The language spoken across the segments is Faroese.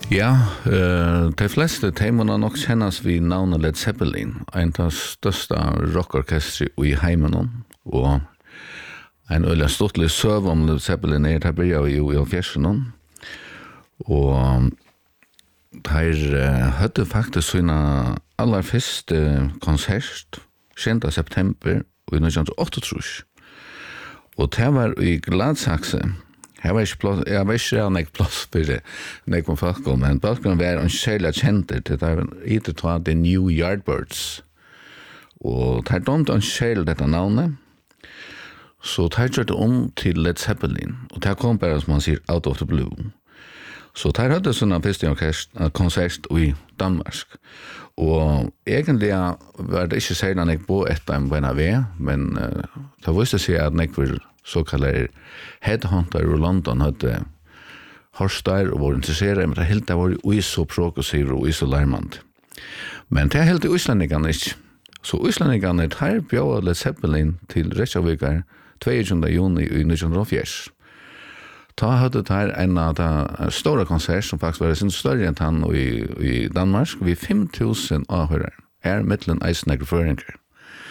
Ja, de fleste teimene nok kjennes vi navnet Led Zeppelin, en av største rockorkestre i heimen, og en øyelig stortlig søv om Led Zeppelin det begynte jo i 80-årene, og de hadde faktisk sine aller første konsert 6. september i 1938, og det var i Gladsaxe. Her var ikke plass, jeg vet ikke om jeg plass for det, når jeg kom folk om, men bakgrunnen var en særlig kjenter til det var The New Yardbirds. Og det domte en særlig dette navnet, så det gjør det til Led Zeppelin, og det kom bare, som man sier, out of the blue. Så det hadde sånne første konsert i Danmark, og egentlig var det ikke særlig når jeg bo etter en BNV, men det viste seg at jeg var så kallar headhunter i London hadde hørst der og var interesseret, men det helt var jo så progressiv og så larmant. Men det helt i Øslandingene ikke. Så Øslandingene her bjør Led Zeppelin til Reykjavík 22. juni i 1940. Da hadde det en av de store konsert som faktisk var sin større enn han i Danmark, vi 5.000 avhører, her mittelen eisnegre føringer.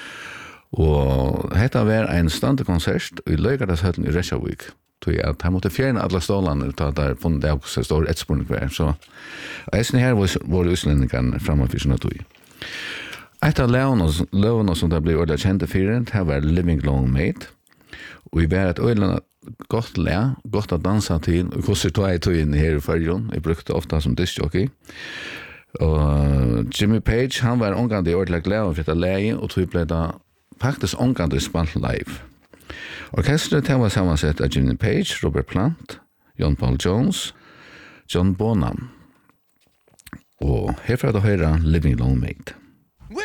Og dette var en standekonsert i Løygardagshallen i Reykjavík. At han måtte fjerne alle stålene til at det funnet av så stor etterspurning hver. Så eisen her var utlendingene fremme for sånne tog. Et av løvene som det ble ordentlig kjente for, det var Living Long Made. Og vi var et ordentlig godt godt å danse til, og hvordan tog jeg tog inn her i førjen. Jeg brukte ofte som discjockey. Og Jimmy Page, han var omgang i ordentlig glede for dette leie, og tog ble da faktisk omgående spalt live. Orkestret var sammansett av Jimmy Page, Robert Plant, John Paul Jones, John Bonham. Og herfra da høyre Living Long Made.